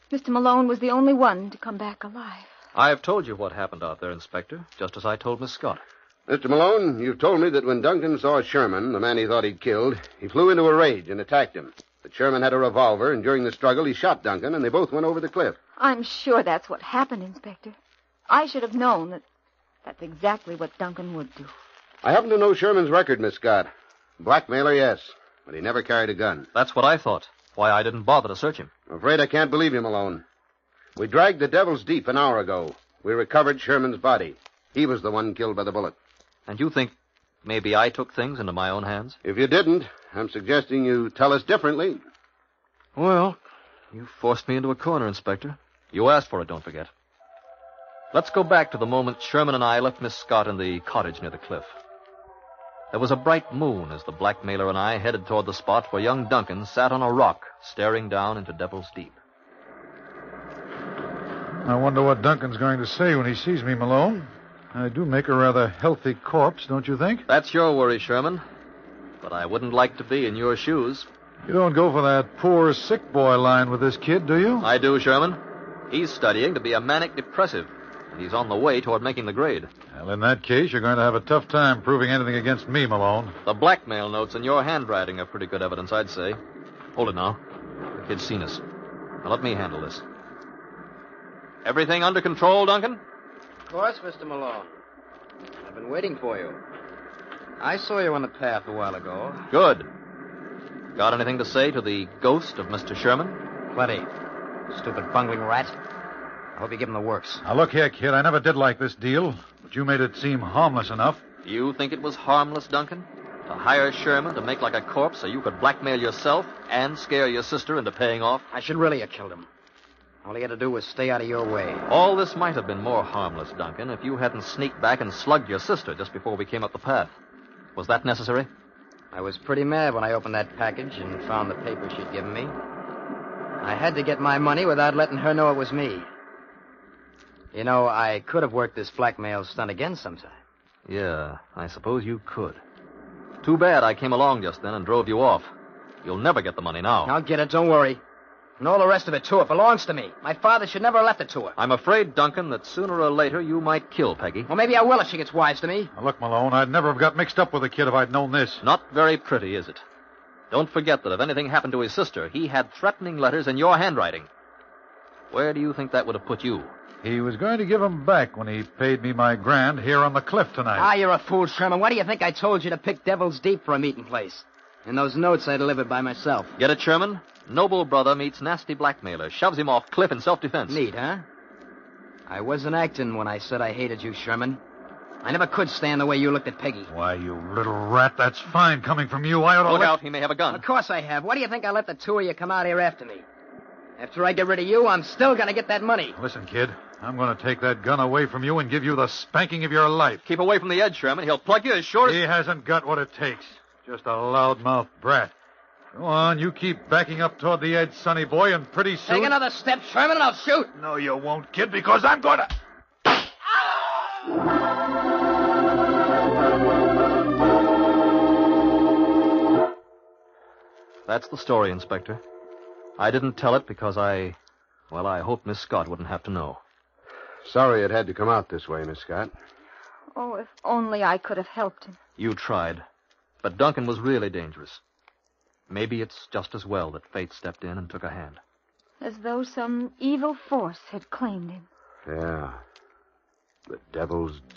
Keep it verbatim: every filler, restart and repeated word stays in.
Mister Malone was the only one to come back alive. I've told you what happened out there, Inspector, just as I told Miss Scott. Mister Malone, you've told me that when Duncan saw Sherman, the man he thought he'd killed, he flew into a rage and attacked him. That Sherman had a revolver, and during the struggle he shot Duncan, and they both went over the cliff. I'm sure that's what happened, Inspector. I should have known that that's exactly what Duncan would do. I happen to know Sherman's record, Miss Scott. Blackmailer, yes, but he never carried a gun. That's what I thought. Why I didn't bother to search him. I'm afraid I can't believe you, Malone. We dragged the Devil's Deep an hour ago. We recovered Sherman's body. He was the one killed by the bullet. And you think maybe I took things into my own hands? If you didn't, I'm suggesting you tell us differently. Well, you forced me into a corner, Inspector. You asked for it, don't forget. Let's go back to the moment Sherman and I left Miss Scott in the cottage near the cliff. There was a bright moon as the blackmailer and I headed toward the spot where young Duncan sat on a rock, staring down into Devil's Deep. I wonder what Duncan's going to say when he sees me, Malone. I do make a rather healthy corpse, don't you think? That's your worry, Sherman. But I wouldn't like to be in your shoes. You don't go for that poor sick boy line with this kid, do you? I do, Sherman. He's studying to be a manic depressive, and he's on the way toward making the grade. Well, in that case, you're going to have a tough time proving anything against me, Malone. The blackmail notes in your handwriting are pretty good evidence, I'd say. Hold it now. The kid's seen us. Now let me handle this. Everything under control, Duncan? Of course, Mister Malone. I've been waiting for you. I saw you on the path a while ago. Good. Got anything to say to the ghost of Mister Sherman? Plenty. Stupid bungling rat. I hope you give him the works. Now, look here, kid. I never did like this deal, but you made it seem harmless enough. You think it was harmless, Duncan? To hire Sherman to make like a corpse so you could blackmail yourself and scare your sister into paying off? I should really have killed him. All he had to do was stay out of your way. All this might have been more harmless, Duncan, if you hadn't sneaked back and slugged your sister just before we came up the path. Was that necessary? I was pretty mad when I opened that package and found the paper she'd given me. I had to get my money without letting her know it was me. You know, I could have worked this blackmail stunt again sometime. Yeah, I suppose you could. Too bad I came along just then and drove you off. You'll never get the money now. I'll get it, don't worry. And all the rest of it, too. It belongs to me. My father should never have left it to her. I'm afraid, Duncan, that sooner or later you might kill Peggy. Well, maybe I will if she gets wise to me. Now, look, Malone, I'd never have got mixed up with the kid if I'd known this. Not very pretty, is it? Don't forget that if anything happened to his sister, he had threatening letters in your handwriting. Where do you think that would have put you? He was going to give them back when he paid me my grand here on the cliff tonight. Ah, you're a fool, Sherman. Why do you think I told you to pick Devil's Deep for a meeting place? In those notes I delivered by myself. Get it, Sherman? Noble brother meets nasty blackmailer, shoves him off cliff in self-defense. Neat, huh? I wasn't acting when I said I hated you, Sherman. I never could stand the way you looked at Peggy. Why, you little rat, that's fine coming from you. I ought to Look let... out, he may have a gun. Of course I have. Why do you think I let the two of you come out here after me? After I get rid of you, I'm still going to get that money. Listen, kid, I'm going to take that gun away from you and give you the spanking of your life. Keep away from the edge, Sherman. He'll plug you as sure as... He hasn't got what it takes. Just a loudmouth brat. Go on, you keep backing up toward the edge, sonny boy, and pretty soon... Take another step, Sherman, and I'll shoot. No, you won't, kid, because I'm going to... That's the story, Inspector. I didn't tell it because I... Well, I hoped Miss Scott wouldn't have to know. Sorry it had to come out this way, Miss Scott. Oh, if only I could have helped him. You tried. But Duncan was really dangerous. Maybe it's just as well that fate stepped in and took a hand. As though some evil force had claimed him. Yeah. The Devil's